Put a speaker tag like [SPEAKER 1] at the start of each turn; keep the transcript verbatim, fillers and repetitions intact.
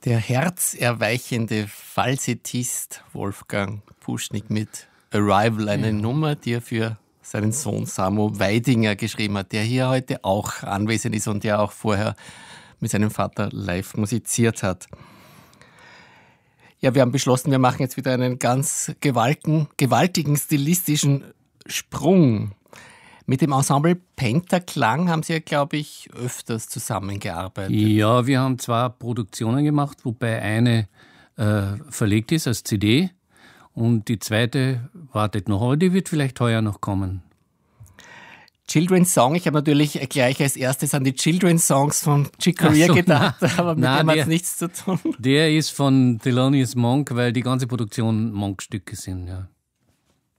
[SPEAKER 1] Der herzerweichende Falsettist Wolfgang Puschnig mit Arrival, eine ja. Nummer, die er für seinen Sohn Samo Weidinger geschrieben hat, der hier heute auch anwesend ist und der auch vorher mit seinem Vater live musiziert hat. Ja, wir haben beschlossen, wir machen jetzt wieder einen ganz gewaltigen, gewaltigen stilistischen Sprung. Mit dem Ensemble Pentaklang haben Sie ja, glaube ich, öfters zusammengearbeitet.
[SPEAKER 2] Ja, wir haben zwei Produktionen gemacht, wobei eine äh, verlegt ist als C D und die zweite wartet noch, aber die wird vielleicht heuer noch kommen.
[SPEAKER 1] Children's Song, ich habe natürlich gleich als erstes an die Children's Songs von Chick Corea so, gedacht, na, aber mit na, dem hat es nichts zu tun.
[SPEAKER 2] Der ist von Thelonious Monk, weil die ganze Produktion Monk-Stücke sind, ja.